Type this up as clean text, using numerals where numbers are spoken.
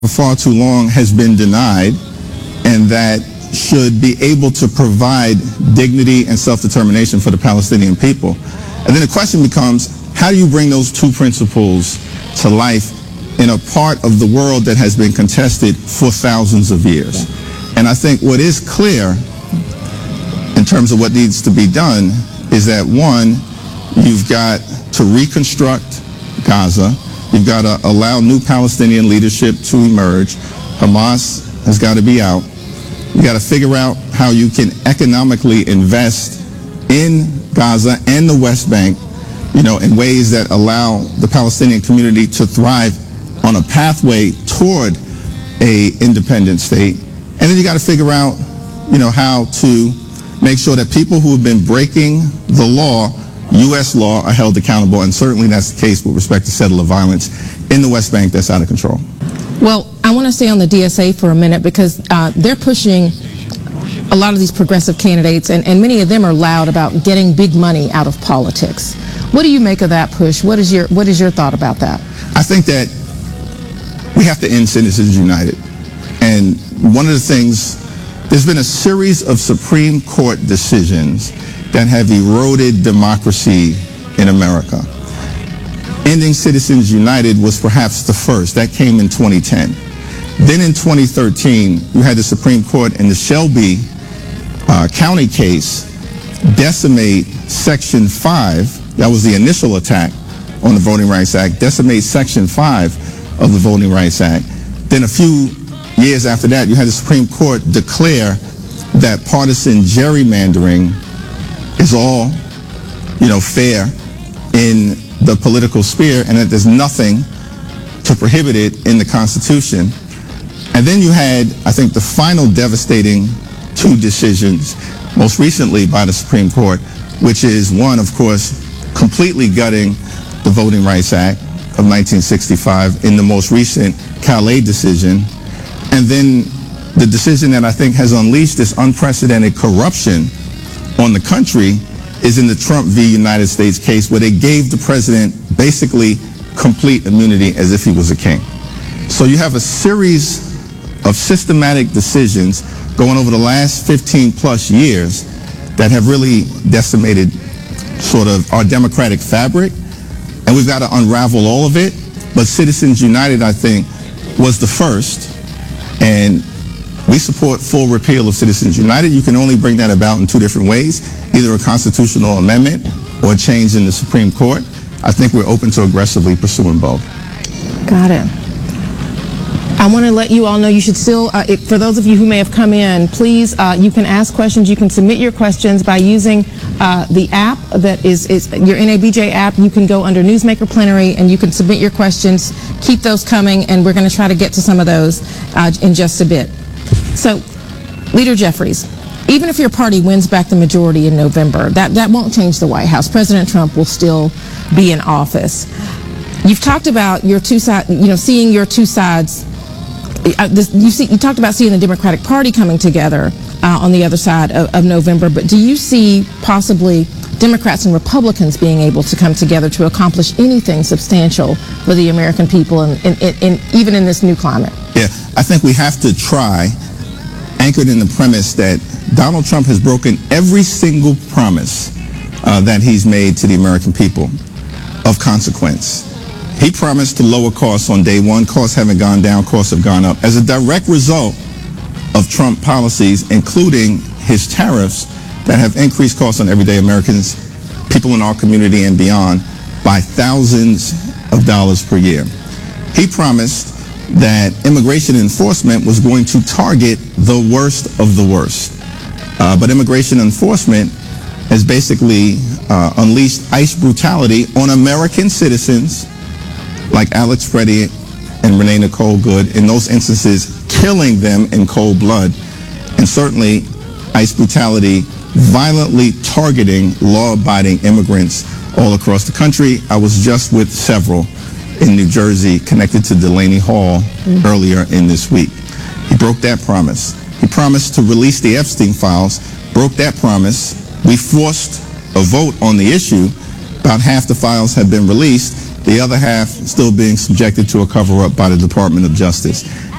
for far too long has been denied, and that should be able to provide dignity and self-determination for the Palestinian people. And then the question becomes, how do you bring those two principles to life in a part of the world that has been contested for thousands of years? And I think what is clear in terms of what needs to be done is that, one, you've got to reconstruct Gaza. You've got to allow new Palestinian leadership to emerge. Hamas has got to be out. You got to figure out how you can economically invest in Gaza and the West Bank, in ways that allow the Palestinian community to thrive on a pathway toward a independent state. And then you got to figure out, how to make sure that people who have been breaking the law, U.S. law, are held accountable, and certainly that's the case with respect to settler violence in the West Bank that's out of control. Well, I want to stay on the DSA for a minute because they're pushing a lot of these progressive candidates, and many of them are loud about getting big money out of politics. What do you make of that push? What is your thought about that? I think that we have to end Citizens United. And one of the things, there's been a series of Supreme Court decisions that have eroded democracy in America. Ending Citizens United was perhaps the first. That came in 2010. Then in 2013, you had the Supreme Court in the Shelby County case decimate Section 5. That was the initial attack on the Voting Rights Act. Decimate Section 5 of the Voting Rights Act. Then a few years after that, you had the Supreme Court declare that partisan gerrymandering is all, fair in the political sphere, and that there's nothing to prohibit it in the Constitution. And then you had, I think, the final devastating two decisions, most recently by the Supreme Court, which is one, of course, completely gutting the Voting Rights Act of 1965 in the most recent Calais decision, and then the decision that I think has unleashed this unprecedented corruption on the country is in the Trump v. United States case, where they gave the president basically complete immunity as if he was a king. So you have a series of systematic decisions going over the last 15 plus years that have really decimated sort of our democratic fabric, and we've got to unravel all of it. But Citizens United, I think, was the first, and we support full repeal of Citizens United. You can only bring that about in two different ways, either a constitutional amendment or a change in the Supreme Court. I think we're open to aggressively pursuing both. Got it. I want to let you all know you should still, for those of you who may have come in, please, you can ask questions. You can submit your questions by using the app that is your NABJ app. You can go under Newsmaker Plenary and you can submit your questions. Keep those coming, and we're going to try to get to some of those in just a bit. So, Leader Jeffries, even if your party wins back the majority in November, that won't change the White House. President Trump will still be in office. You've talked about your two sides, seeing your two sides. You talked about seeing the Democratic Party coming together on the other side of November, but do you see possibly Democrats and Republicans being able to come together to accomplish anything substantial for the American people, and even in this new climate? Yeah, I think we have to try, anchored in the premise that Donald Trump has broken every single promise that he's made to the American people of consequence. He promised to lower costs on day one. Costs haven't gone down, costs have gone up. As a direct result of Trump policies, including his tariffs that have increased costs on everyday Americans, people in our community and beyond, by thousands of dollars per year. He promised that immigration enforcement was going to target the worst of the worst. But immigration enforcement has basically unleashed ICE brutality on American citizens like Alex Freddie and Renee Nicole Good, in those instances killing them in cold blood, and certainly ICE brutality violently targeting law-abiding immigrants all across the country. I was just with several in New Jersey connected to Delaney Hall earlier in this week. He broke that promise. He promised to release the Epstein files, broke that promise. We forced a vote on the issue. About half the files have been released, the other half still being subjected to a cover-up by the Department of Justice.